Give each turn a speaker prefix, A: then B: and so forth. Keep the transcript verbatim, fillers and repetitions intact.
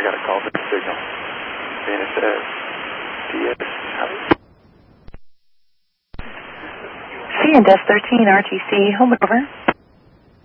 A: got a call for the signal. And it says, T S,
B: C and S thirteen R T C, home over.